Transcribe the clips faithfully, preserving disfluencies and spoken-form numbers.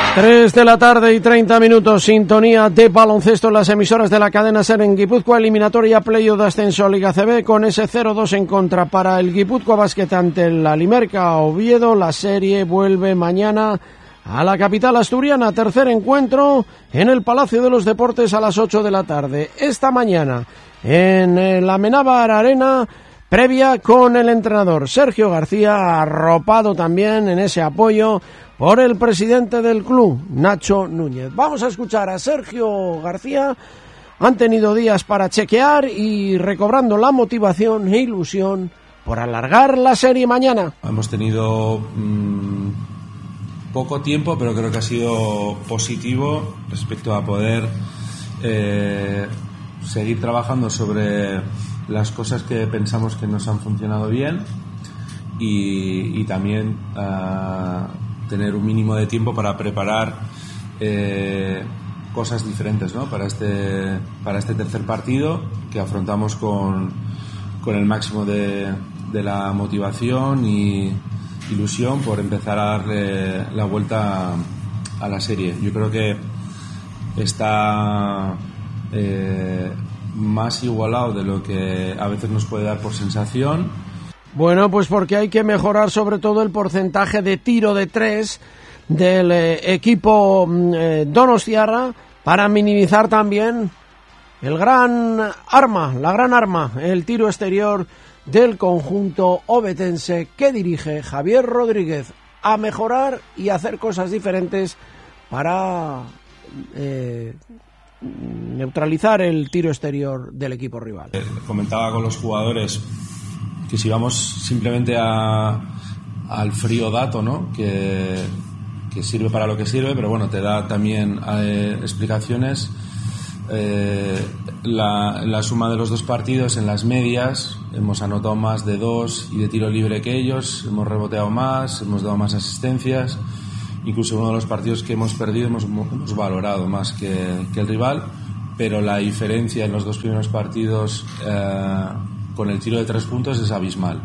tres de la tarde y treinta minutos, sintonía de baloncesto en las emisoras de la cadena SER en Guipúzcoa, eliminatoria playoff de ascenso a Liga C B con ese cero dos en contra para el Guipúzcoa Basket ante el Alimerca Oviedo. La serie vuelve mañana a la capital asturiana, tercer encuentro en el Palacio de los Deportes a las ocho de la tarde. Esta mañana en la Amenábar Arena, previa con el entrenador Sergio García, arropado también en ese apoyo por el presidente del club, Nacho Núñez. Vamos a escuchar a Sergio García. Han tenido días para chequear y recobrando la motivación e ilusión por alargar la serie mañana. Hemos tenido mmm, poco tiempo, pero creo que ha sido positivo respecto a poder eh, seguir trabajando sobre las cosas que pensamos que nos han funcionado bien y, y también uh, tener un mínimo de tiempo para preparar eh, cosas diferentes, ¿no? para este para este tercer partido que afrontamos con, con el máximo de, de la motivación y ilusión por empezar a darle la vuelta a, a la serie. Yo creo que está eh, más igualado de lo que a veces nos puede dar por sensación. Bueno, pues porque hay que mejorar sobre todo el porcentaje de tiro de tres del eh, equipo eh, donostiarra para minimizar también el gran arma, la gran arma, el tiro exterior del conjunto ovetense que dirige Javier Rodríguez. A mejorar y hacer cosas diferentes para eh, neutralizar el tiro exterior del equipo rival. Eh, comentaba con los jugadores que si vamos simplemente a, al frío dato, ¿no? que, que sirve para lo que sirve, pero bueno, te da también eh, explicaciones. Eh, la, la suma de los dos partidos en las medias, hemos anotado más de dos y de tiro libre que ellos, hemos reboteado más, hemos dado más asistencias, incluso uno de los partidos que hemos perdido hemos, hemos valorado más que, que el rival, pero la diferencia en los dos primeros partidos eh, con el tiro de tres puntos es abismal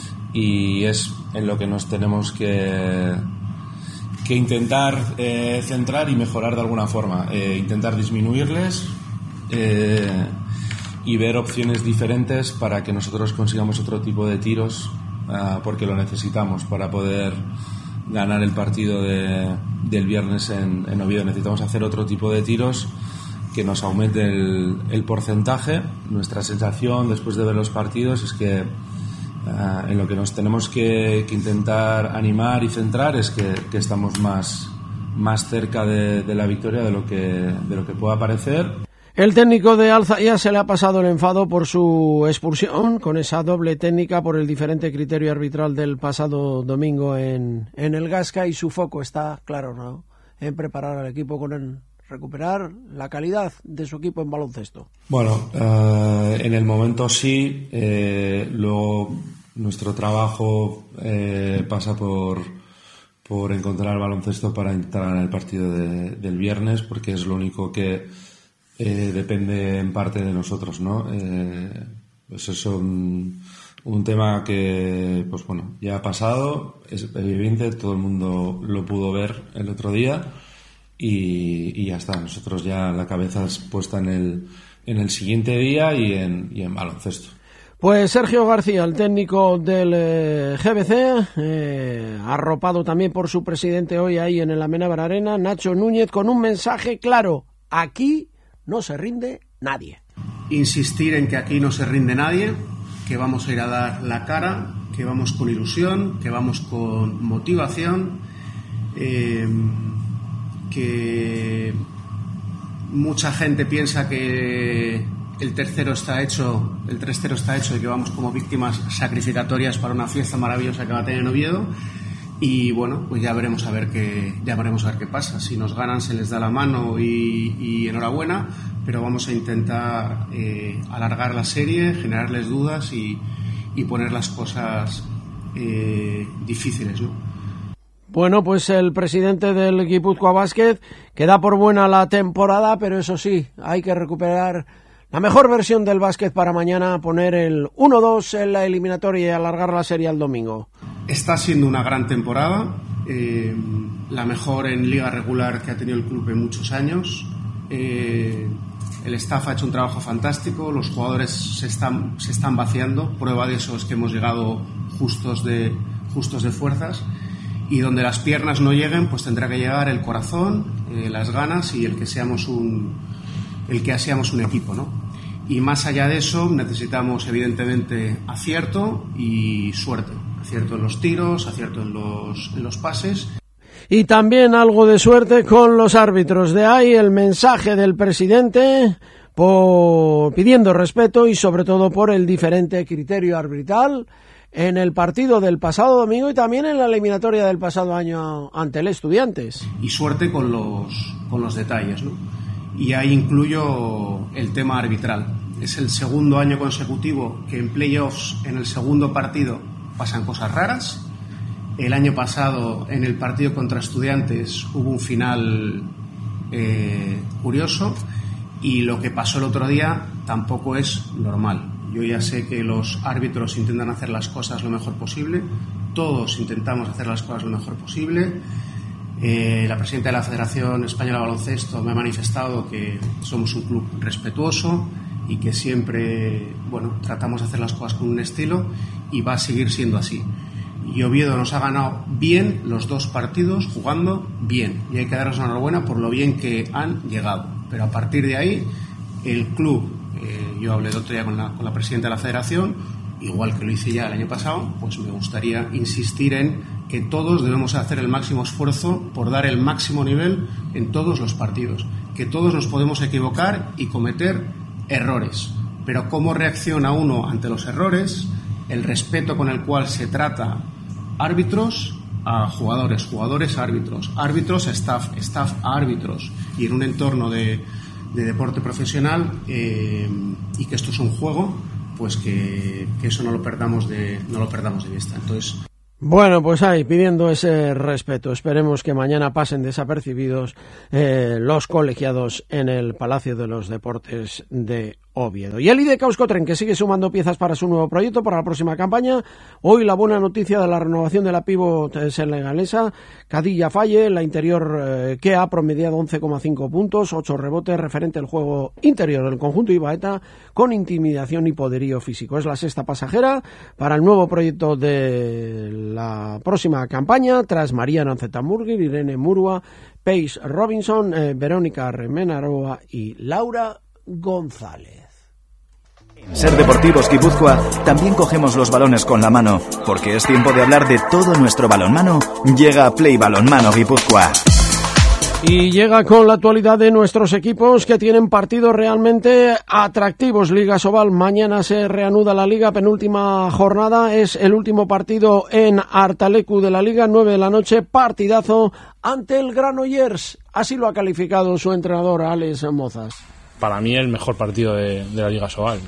y es en lo que nos tenemos que, que intentar eh, centrar y mejorar de alguna forma, eh, intentar disminuirles eh, y ver opciones diferentes para que nosotros consigamos otro tipo de tiros eh, porque lo necesitamos para poder ganar el partido de, del viernes en, en Oviedo. Necesitamos hacer otro tipo de tiros que nos aumente el, el porcentaje. Nuestra sensación después de ver los partidos es que uh, en lo que nos tenemos que, que intentar animar y centrar es que, que estamos más, más cerca de, de la victoria de lo que, de lo que pueda parecer. El técnico de Alza ya se le ha pasado el enfado por su expulsión con esa doble técnica por el diferente criterio arbitral del pasado domingo en, en el Gasca, y su foco está claro, ¿no?, en preparar al equipo con el recuperar la calidad de su equipo en baloncesto. Bueno, uh, en el momento sí, eh, luego nuestro trabajo eh, pasa por, por encontrar el baloncesto para entrar en el partido de, del viernes, porque es lo único que eh, depende en parte de nosotros, ¿no? Eh, pues es un, un tema que, pues bueno, ya ha pasado, es evidente, todo el mundo lo pudo ver el otro día. Y, y ya está, nosotros ya la cabeza es puesta en el, en el siguiente día y en, y en baloncesto. Pues Sergio García, el técnico del eh, G B C, eh, arropado también por su presidente hoy ahí en el Amenábar Arena, Nacho Núñez, con un mensaje claro: aquí no se rinde nadie. Insistir en que aquí no se rinde nadie, que vamos a ir a dar la cara, que vamos con ilusión, que vamos con motivación, eh, que mucha gente piensa que el tercero está hecho, el tres cero está hecho y que vamos como víctimas sacrificatorias para una fiesta maravillosa que va a tener en Oviedo. Y bueno, pues ya veremos a ver qué, ya veremos a ver qué pasa. Si nos ganan se les da la mano y, y enhorabuena, pero vamos a intentar eh, alargar la serie, generarles dudas y, y poner las cosas eh, difíciles, ¿no? Bueno, pues el presidente del Guipúzcoa Basket, que da por buena la temporada, pero eso sí, hay que recuperar la mejor versión del básquet para mañana, poner el uno dos en la eliminatoria y alargar la serie al domingo. Está siendo una gran temporada. Eh, la mejor en liga regular que ha tenido el club en muchos años. Eh, el staff ha hecho un trabajo fantástico, los jugadores se están, se están vaciando. Prueba de eso es que hemos llegado justos de, justos de fuerzas, y donde las piernas no lleguen, pues tendrá que llegar el corazón, eh, las ganas y el que seamos un, el que seamos un equipo, ¿no? Y más allá de eso necesitamos evidentemente acierto y suerte, acierto en los tiros, acierto en los, en los pases. Y también algo de suerte con los árbitros. De ahí el mensaje del presidente por, pidiendo respeto y sobre todo por el diferente criterio arbitral en el partido del pasado domingo y también en la eliminatoria del pasado año ante el Estudiantes. Y suerte con los, con los detalles, ¿no? Y ahí incluyo el tema arbitral. Es el segundo año consecutivo que en playoffs, en el segundo partido, pasan cosas raras. El año pasado, en el partido contra Estudiantes, hubo un final eh, curioso, y lo que pasó el otro día tampoco es normal. Yo ya sé que los árbitros intentan hacer las cosas lo mejor posible, todos intentamos hacer las cosas lo mejor posible. Eh, la presidenta de la Federación Española de Baloncesto me ha manifestado que somos un club respetuoso y que siempre, bueno, tratamos de hacer las cosas con un estilo, y va a seguir siendo así. Y Oviedo nos ha ganado bien los dos partidos, jugando bien, y hay que darles enhorabuena por lo bien que han llegado. Pero a partir de ahí, el club, eh, yo hablé el otro día con la, con la presidenta de la Federación, igual que lo hice ya el año pasado, pues me gustaría insistir en que todos debemos hacer el máximo esfuerzo por dar el máximo nivel en todos los partidos, que todos nos podemos equivocar y cometer errores, pero cómo reacciona uno ante los errores, el respeto con el cual se trata árbitros a jugadores, jugadores a árbitros, árbitros a staff, staff a árbitros, y en un entorno de, de deporte profesional, eh, y que esto es un juego, pues que, que eso no lo perdamos de, no lo perdamos de vista. Entonces, bueno, pues ahí, pidiendo ese respeto. Esperemos que mañana pasen desapercibidos eh, los colegiados en el Palacio de los Deportes de Oviedo. Y el I D K Euskotren, que sigue sumando piezas para su nuevo proyecto para la próxima campaña. Hoy la buena noticia de la renovación de la pívot senegalesa Khadija Faye, la interior eh, que ha promediado once coma cinco puntos, ocho rebotes, referente al juego interior del conjunto ibaeta, con intimidación y poderío físico. Es la sexta pasajera para el nuevo proyecto de la próxima campaña, tras María Nancetamurgir, Irene Murua, Paige Robinson, eh, Verónica Remenaroa y Laura González. En Ser Deportivos Guipúzcoa también cogemos los balones con la mano, porque es tiempo de hablar de todo nuestro balonmano. Llega Play Balonmano Guipúzcoa. Y llega con la actualidad de nuestros equipos que tienen partidos realmente atractivos. Liga Sobal, mañana se reanuda la liga, penúltima jornada, es el último partido en Artalecu de la liga, nueve de la noche, partidazo ante el Granollers. Así lo ha calificado su entrenador, Alex Mozas. Para mí el mejor partido de, de la Liga Sobal.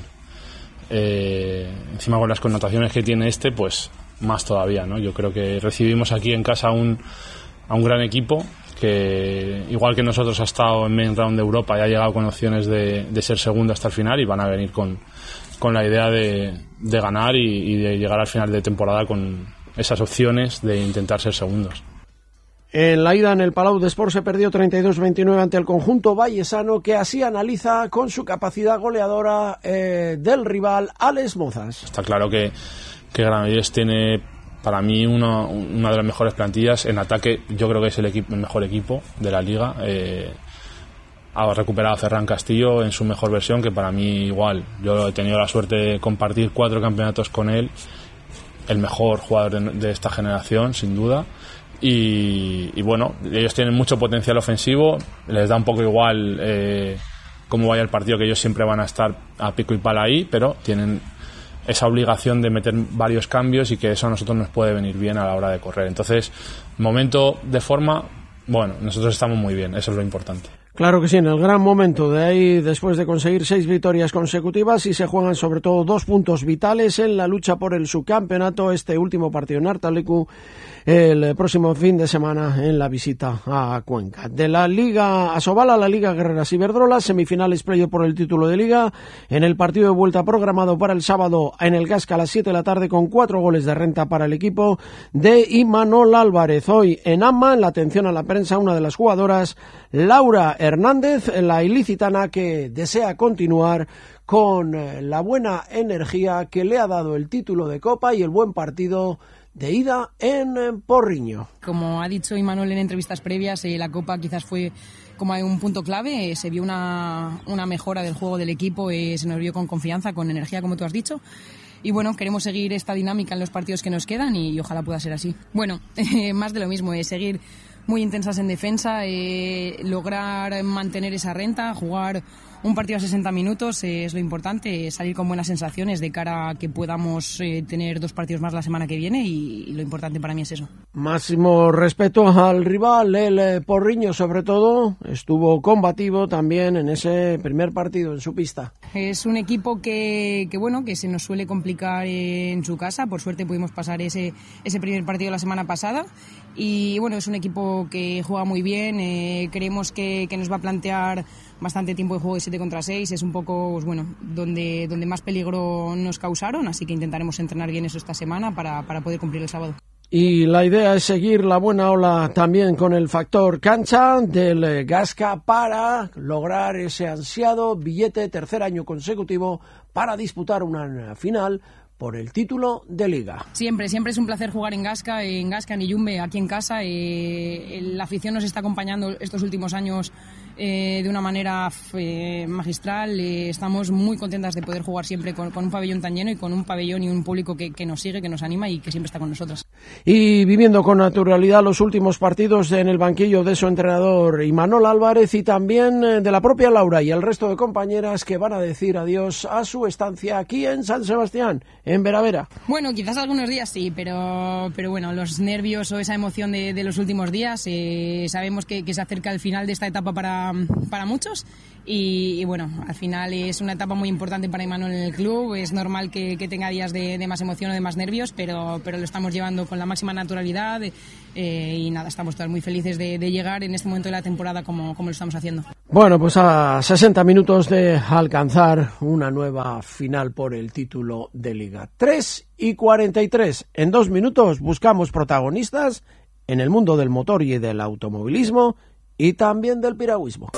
Eh, encima con las connotaciones que tiene este, pues más todavía, ¿no? Yo creo que recibimos aquí en casa un, a un gran equipo que, igual que nosotros, ha estado en main round de Europa y ha llegado con opciones de, de ser segundo hasta el final, y van a venir con, con la idea de, de ganar y, y de llegar al final de temporada con esas opciones de intentar ser segundos. En la ida en el Palau de Sport se perdió treinta y dos veintinueve ante el conjunto vallesano, que así analiza con su capacidad goleadora eh, del rival, Alex Mozas. Está claro que, que Granollers tiene, para mí, uno, una de las mejores plantillas. En ataque yo creo que es el, equipo, el mejor equipo de la liga. Eh, ha recuperado a Ferran Castillo en su mejor versión, que para mí igual. Yo he tenido la suerte de compartir cuatro campeonatos con él, el mejor jugador de, de esta generación, sin duda. Y, y bueno, ellos tienen mucho potencial ofensivo, les da un poco igual eh, cómo vaya el partido, que ellos siempre van a estar a pico y pala ahí, pero tienen esa obligación de meter varios cambios, y que eso a nosotros nos puede venir bien a la hora de correr. Entonces, momento de forma, bueno, nosotros estamos muy bien, eso es lo importante. Claro que sí, en el gran momento de ahí, después de conseguir seis victorias consecutivas, y se juegan sobre todo dos puntos vitales en la lucha por el subcampeonato, este último partido en Artalecu, el próximo fin de semana en la visita a Cuenca. De la Liga Asobal a la Liga Guerreras Iberdrola, semifinales playoff por el título de Liga, en el partido de vuelta programado para el sábado en el Gasca a las siete de la tarde, con cuatro goles de renta para el equipo de Imanol Álvarez. Hoy en AMA, en la atención a la prensa, una de las jugadoras, Laura Hernández, la ilicitana, que desea continuar con la buena energía que le ha dado el título de Copa y el buen partido de ida en Porriño. Como ha dicho Imanol en entrevistas previas, eh, la Copa quizás fue como un punto clave, eh, se vio una, una mejora del juego del equipo, eh, se nos vio con confianza, con energía, como tú has dicho. Y bueno, queremos seguir esta dinámica en los partidos que nos quedan y, y ojalá pueda ser así. Bueno, eh, más de lo mismo, eh, seguir muy intensas en defensa, eh, lograr mantener esa renta, jugar un partido a sesenta minutos, eh, es lo importante, eh, salir con buenas sensaciones de cara a que podamos eh, tener dos partidos más la semana que viene y, y lo importante para mí es eso. Máximo respeto al rival, el eh, Porriño sobre todo, estuvo combativo también en ese primer partido en su pista. Es un equipo que, que bueno, que se nos suele complicar eh, en su casa, por suerte pudimos pasar ese, ese primer partido la semana pasada y bueno, es un equipo que juega muy bien, eh, creemos que, que nos va a plantear bastante tiempo de juego de siete contra seis, es un poco pues bueno, donde, donde más peligro nos causaron, así que intentaremos entrenar bien eso esta semana para, para poder cumplir el sábado. Y la idea es seguir la buena ola también con el factor cancha del Gasca para lograr ese ansiado billete, tercer año consecutivo, para disputar una final por el título de Liga. Siempre, siempre es un placer jugar en Gasca, en Gasca, en Iyumbe, aquí en casa. Eh, la afición nos está acompañando estos últimos años eh, de una manera eh, magistral. Eh, estamos muy contentas de poder jugar siempre con, con un pabellón tan lleno y con un pabellón y un público que, que nos sigue, que nos anima y que siempre está con nosotros. Y viviendo con naturalidad los últimos partidos en el banquillo de su entrenador Imanol Álvarez y también de la propia Laura y el resto de compañeras que van a decir adiós a su estancia aquí en San Sebastián, en Vera Vera. Bueno, quizás algunos días sí, pero, pero bueno, los nervios o esa emoción de, de los últimos días, eh, sabemos que, que se acerca el final de esta etapa para, para muchos y, y bueno, al final es una etapa muy importante para Imanol en el club, es normal que, que tenga días de, de más emoción o de más nervios, pero, pero lo estamos llevando con la máxima naturalidad eh, y nada, estamos todos muy felices de, de llegar en este momento de la temporada como, como lo estamos haciendo. Bueno, pues a sesenta minutos de alcanzar una nueva final por el título de Liga. tres y cuarenta y tres. En dos minutos buscamos protagonistas en el mundo del motor y del automovilismo y también del piragüismo.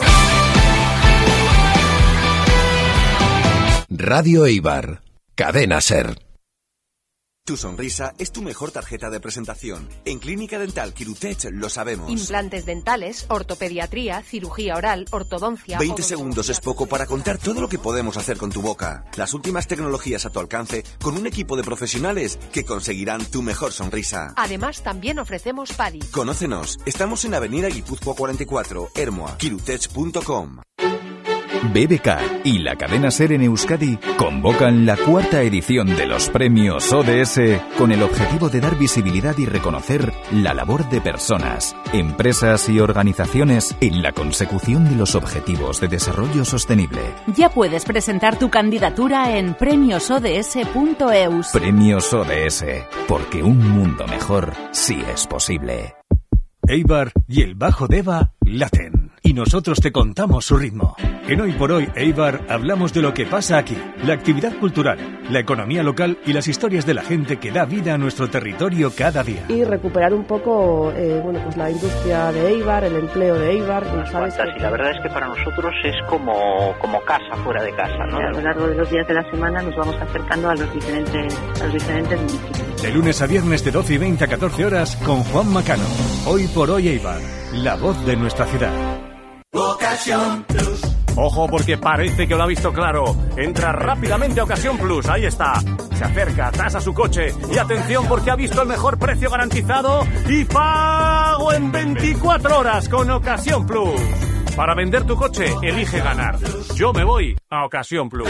Radio Eibar, Cadena Ser. Tu sonrisa es tu mejor tarjeta de presentación. En Clínica Dental Quirutech lo sabemos. Implantes dentales, ortopediatría, cirugía oral, ortodoncia... veinte segundos es poco para contar todo lo que podemos hacer con tu boca. Las últimas tecnologías a tu alcance con un equipo de profesionales que conseguirán tu mejor sonrisa. Además, también ofrecemos P A D I. Conócenos. Estamos en Avenida Guipúzcoa cuarenta y cuatro, Ermua, quirutech punto com. B B K y la cadena SER en Euskadi convocan la cuarta edición de los premios O D S con el objetivo de dar visibilidad y reconocer la labor de personas, empresas y organizaciones en la consecución de los objetivos de desarrollo sostenible. Ya puedes presentar tu candidatura en premios o d s punto e u s. Premios O D S, porque un mundo mejor sí es posible. Eibar y el Bajo Deva laten, y nosotros te contamos su ritmo. En Hoy por Hoy Eibar hablamos de lo que pasa aquí, la actividad cultural, la economía local y las historias de la gente que da vida a nuestro territorio cada día. Y recuperar un poco eh, bueno, pues la industria de Eibar, el empleo de Eibar. Unas cuantas, y la verdad es que para nosotros es como, como casa fuera de casa, ¿no? A lo largo de los días de la semana nos vamos acercando a los diferentes, a los diferentes municipios. De lunes a viernes de doce y veinte a catorce horas con Juan Macano. Hoy por Hoy Eibar, la voz de nuestra ciudad. Ocasión Plus. Ojo, porque parece que lo ha visto claro. Entra rápidamente a Ocasión Plus, ahí está. Se acerca, tasa su coche y atención porque ha visto el mejor precio garantizado y pago en veinticuatro horas con Ocasión Plus. Para vender tu coche, elige ganar. Yo me voy a Ocasión Plus.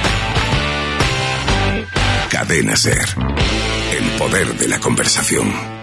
Cadena Ser, el poder de la conversación.